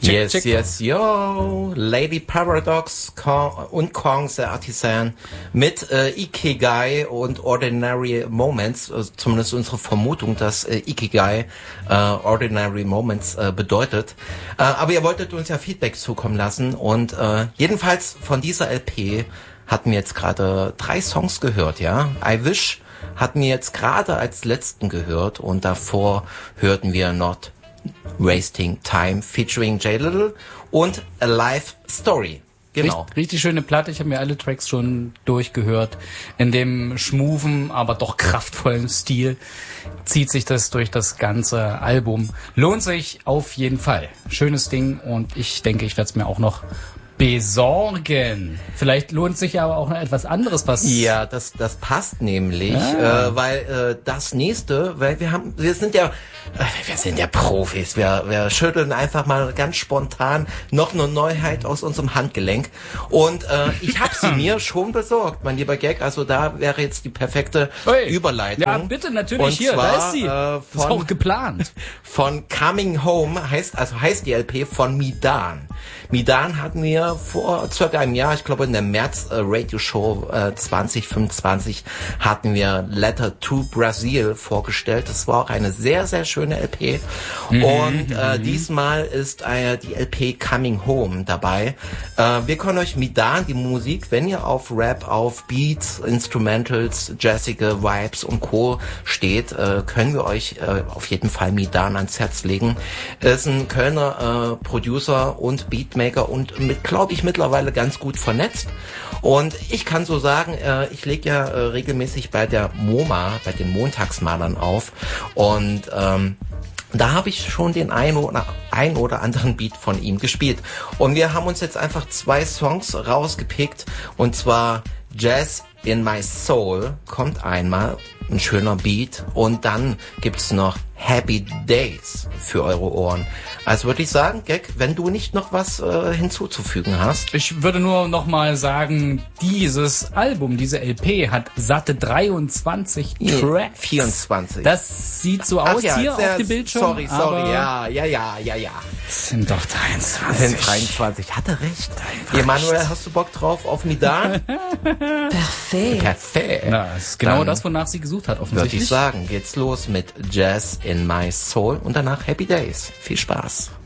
Yes, yo. Lady Paradox und Kong the Artisan mit Ikigai und Ordinary Moments, zumindest unsere Vermutung, dass Ikigai Ordinary Moments bedeutet. Aber ihr wolltet uns ja Feedback zukommen lassen und jedenfalls von dieser LP hatten wir jetzt gerade 3 Songs gehört, ja. I Wish hatten wir jetzt gerade als letzten gehört und davor hörten wir Not Wasting Time featuring J Little und A Life Story. Genau. Richtig schöne Platte. Ich habe mir alle Tracks schon durchgehört. In dem schmoven, aber doch kraftvollen Stil zieht sich das durch das ganze Album. Lohnt sich auf jeden Fall. Schönes Ding und ich denke, ich werde es mir auch noch besorgen. Vielleicht lohnt sich aber auch noch etwas anderes, was... Ja, das passt nämlich, weil das nächste, weil wir sind ja Profis, wir schütteln einfach mal ganz spontan noch eine Neuheit aus unserem Handgelenk und ich habe sie mir schon besorgt, mein lieber Gag, also da wäre jetzt die perfekte Überleitung. Ja, bitte, natürlich, und hier, zwar, da ist sie. Ist auch geplant. Von Coming Home heißt die LP von Midan. Midan hatten wir vor circa einem Jahr, ich glaube in der März Radio Show 2025 hatten wir Letter to Brazil vorgestellt. Das war auch eine sehr, sehr schöne LP. Und diesmal ist die LP Coming Home dabei. Wir können euch Midan, die Musik, wenn ihr auf Rap, auf Beats, Instrumentals, jazzige Vibes und Co. steht, können wir euch auf jeden Fall Midan ans Herz legen. Ist ein Kölner Producer und Beatmaker und glaube ich, mittlerweile ganz gut vernetzt. Und ich kann so sagen, ich lege ja regelmäßig bei der MoMA, bei den Montagsmalern auf. Und da habe ich schon den ein oder anderen Beat von ihm gespielt. Und wir haben uns jetzt einfach 2 Songs rausgepickt. Und zwar Jazz in My Soul kommt einmal, ein schöner Beat. Und dann gibt's noch Happy Days für eure Ohren. Also würde ich sagen, Gag, wenn du nicht noch was hinzuzufügen hast. Ich würde nur noch mal sagen, dieses Album, diese LP hat satte 23 Tracks. 24. Das sieht so aus hier auf dem Bildschirm. Sorry, ja. Es sind doch 23. 23, hatte recht. Emanuel, hast du Bock drauf auf Midan? Perfekt. Na, das ist genau das, wonach sie gesucht hat, offensichtlich. Würde ich sagen, geht's los mit Jazz in My Soul und danach Happy Days. Viel Spaß.